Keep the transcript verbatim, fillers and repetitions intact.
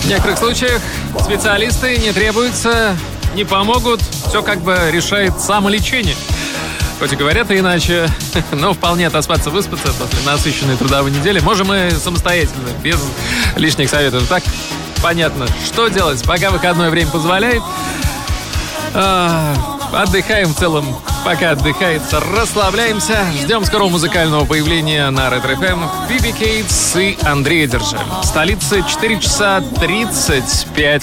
некоторых случаях специалисты не требуются, не помогут. Все как бы решает самолечение. Хоть и говорят иначе, но вполне отоспаться, выспаться после насыщенной трудовой недели можем мы самостоятельно, без лишних советов. Так, понятно, что делать, пока выходное время позволяет. А, отдыхаем в целом, пока отдыхается, расслабляемся. Ждем скорого музыкального появления на Ретро эф эм. Фиби Кейтс и Андрей Держи. В столице четыре часа тридцать пять